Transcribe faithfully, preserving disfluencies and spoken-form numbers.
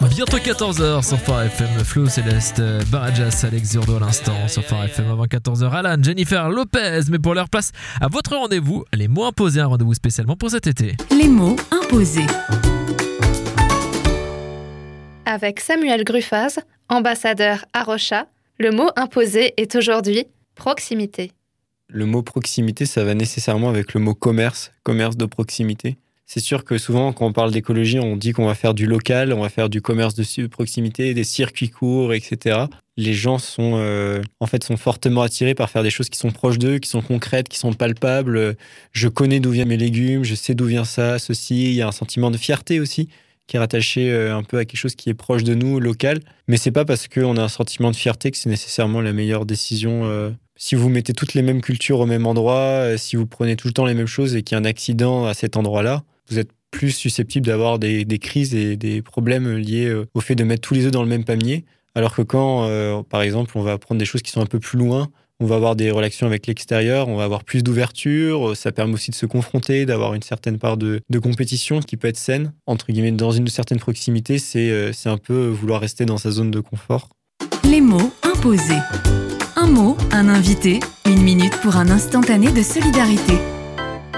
Bientôt quatorze heures sur Phare F M. Flo, Céleste, Barajas, Alex Zurdo à l'instant sur Phare F M avant quatorze heures. Alan, Jennifer Lopez, mais pour leur place à votre rendez-vous, les mots imposés, un rendez-vous spécialement pour cet été. Les mots imposés. Avec Samuel Gruffaz, ambassadeur à Rocha, le mot imposé est aujourd'hui proximité. Le mot proximité, ça va nécessairement avec le mot commerce, commerce de proximité. C'est sûr que souvent, quand on parle d'écologie, on dit qu'on va faire du local, on va faire du commerce de proximité, des circuits courts, et cetera. Les gens sont, euh, en fait, sont fortement attirés par faire des choses qui sont proches d'eux, qui sont concrètes, qui sont palpables. Je connais d'où viennent mes légumes, je sais d'où vient ça, ceci. Il y a un sentiment de fierté aussi, qui est rattaché un peu à quelque chose qui est proche de nous, local. Mais c'est pas parce qu'on a un sentiment de fierté que c'est nécessairement la meilleure décision. Euh, si vous mettez toutes les mêmes cultures au même endroit, si vous prenez tout le temps les mêmes choses et qu'il y a un accident à cet endroit-là, vous êtes plus susceptible d'avoir des, des crises et des problèmes liés au fait de mettre tous les œufs dans le même panier. Alors que quand, euh, par exemple, on va prendre des choses qui sont un peu plus loin, on va avoir des relations avec l'extérieur, on va avoir plus d'ouverture, ça permet aussi de se confronter, d'avoir une certaine part de, de compétition qui peut être saine. Entre guillemets, dans une certaine proximité, c'est, euh, c'est un peu vouloir rester dans sa zone de confort. Les mots imposés. Un mot, un invité, une minute pour un instantané de solidarité.